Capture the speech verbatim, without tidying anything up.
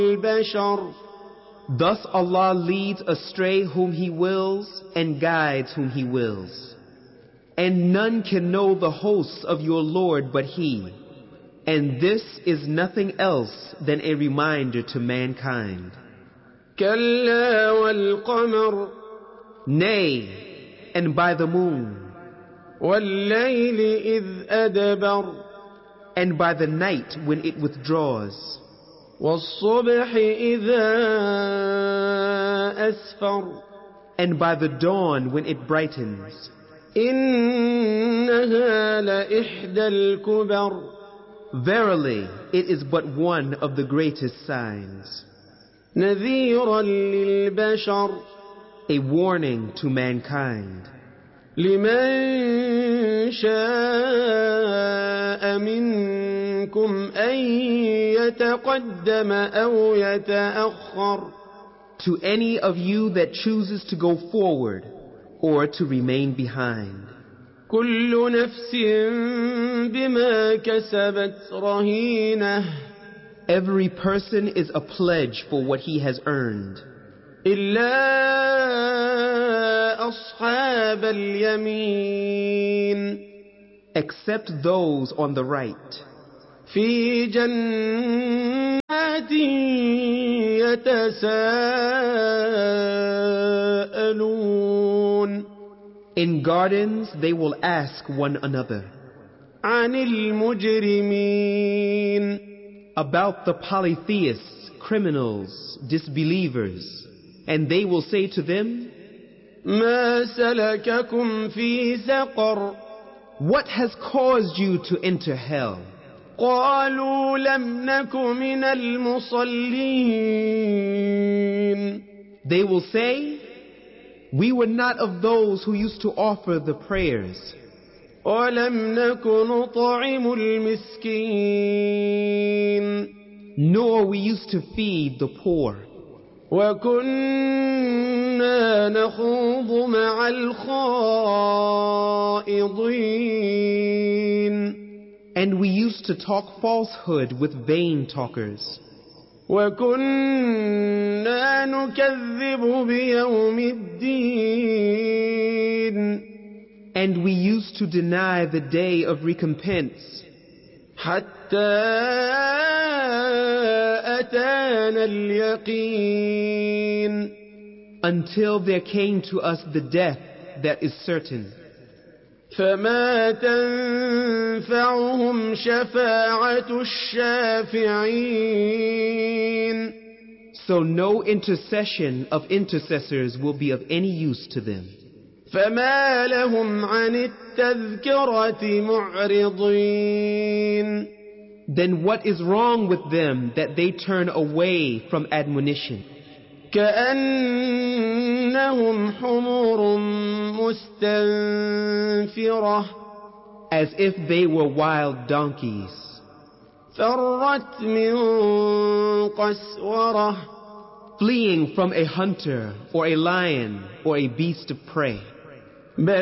البشر. Thus Allah leads astray whom He wills and guides whom He wills. And none can know the hosts of your Lord but He. And this is nothing else than a reminder to mankind. كلا والقمر. Nay, and by the moon. والليل إذ أدبر. And by the night when it withdraws. والصبح إذا أسفر. And by the dawn when it brightens. إنها لإحدى الكبر. Verily, it is but one of the greatest signs. نذيرا للبشر. A warning to mankind. لمن شاء منكم أن يتقدم أو يتأخر. To any of you that chooses to go forward or to remain behind. كل نفس بما كسبت رهينة. Every person is a pledge for what he has earned. إلا أصحاب اليمين. Except those on the right. في جنات يتساءلون. In gardens they will ask one another. عن المجرمين. About the polytheists, criminals, disbelievers. And they will say to them, ما سلككم في سقر. What has caused you to enter hell? قالوا لم نك من المصلين. They will say, we were not of those who used to offer the prayers. ولم نك نطعم المسكين. Nor we used to feed the poor. وكنا نخوض مع الخائضين. And we used to talk falsehood with vain talkers. وكنا نكذب بيوم الدين. And we used to deny the day of recompense. حتى أتانا اليقين. Until there came to us the death that is certain. فما تنفعهم شفاعة الشافعين. So no intercession of intercessors will be of any use to them. فما لهم عن التذكرة معرضين. Then what is wrong with them that they turn away from admonition? كأنهم حمر مستنفرة. As if they were wild donkeys. فرت من قسورة. Fleeing from a hunter or a lion or a beast of prey.